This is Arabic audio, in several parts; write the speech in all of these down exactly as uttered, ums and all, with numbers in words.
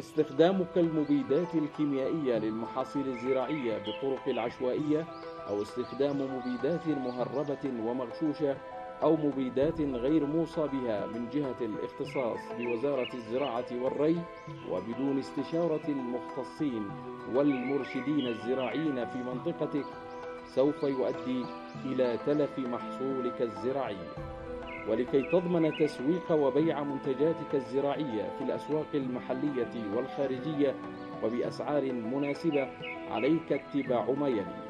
استخدامك المبيدات الكيميائية للمحاصيل الزراعية بطرق العشوائية، أو استخدام مبيدات مهربة ومغشوشة أو مبيدات غير موصى بها من جهة الاختصاص بوزارة الزراعة والري وبدون استشارة المختصين والمرشدين الزراعيين في منطقتك، سوف يؤدي إلى تلف محصولك الزراعي. ولكي تضمن تسويق وبيع منتجاتك الزراعية في الأسواق المحلية والخارجية وبأسعار مناسبة، عليك اتباع ما يلي: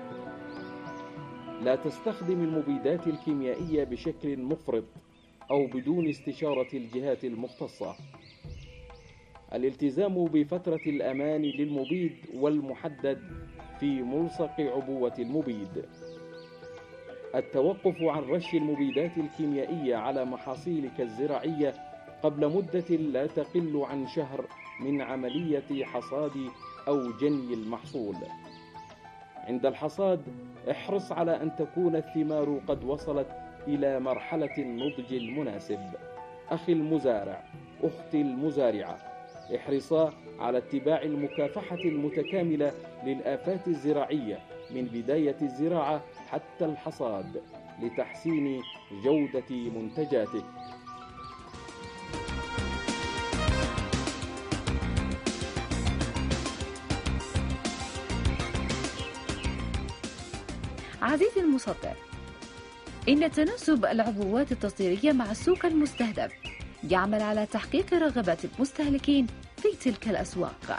لا تستخدم المبيدات الكيميائية بشكل مفرط أو بدون استشارة الجهات المختصة. الالتزام بفترة الأمان للمبيد والمحدد في ملصق عبوة المبيد. التوقف عن رش المبيدات الكيميائية على محاصيلك الزراعية قبل مدة لا تقل عن شهر من عملية حصاد أو جني المحصول. عند الحصاد احرص على أن تكون الثمار قد وصلت إلى مرحلة النضج المناسب. أخي المزارع، أختي المزارعة، احرصا على اتباع المكافحة المتكاملة للآفات الزراعية من بداية الزراعة حتى الحصاد لتحسين جودة منتجاتك. عزيزي المصدر، إن تناسب العبوات التصديرية مع السوق المستهدف يعمل على تحقيق رغبات المستهلكين في تلك الأسواق.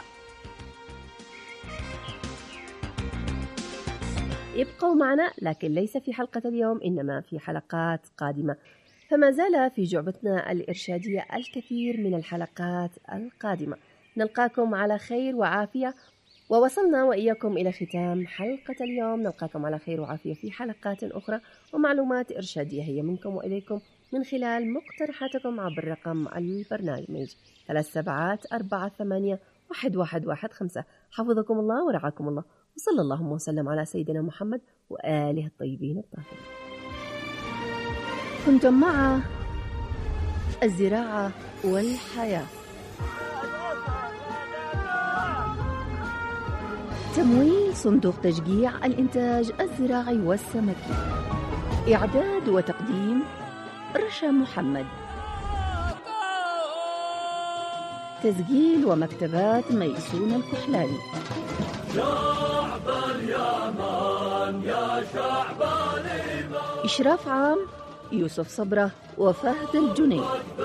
ابقوا معنا، لكن ليس في حلقة اليوم، إنما في حلقات قادمة. فما زال في جعبتنا الإرشادية الكثير من الحلقات القادمة. نلقاكم على خير وعافية، ووصلنا وإياكم إلى ختام حلقة اليوم. نلقاكم على خير وعافية في حلقات أخرى ومعلومات إرشادية هي منكم وإليكم من خلال مقترحاتكم عبر رقم البرنامج ثلاث سبعات أربعة ثمانية واحد واحد واحد خمسة. حفظكم الله ورعاكم الله، وصلى اللهم وسلم على سيدنا محمد وآله الطيبين الطاهرين. كنتم مع الزراعة والحياة. تمويل صندوق تشجيع الإنتاج الزراعي والسمكي. إعداد وتقديم رشا محمد. تسجيل ومكتبات ميسون الكحلاني. شعب اليمن يا شعب اليمن. إشراف عام يوسف صبرة وفهد الجنيد.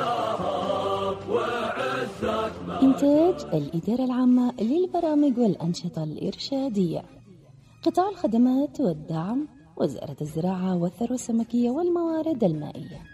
إنتاج الإدارة العامة للبرامج والأنشطة الإرشادية. قطاع الخدمات والدعم، وزارة الزراعة والثروة السمكية والموارد المائية.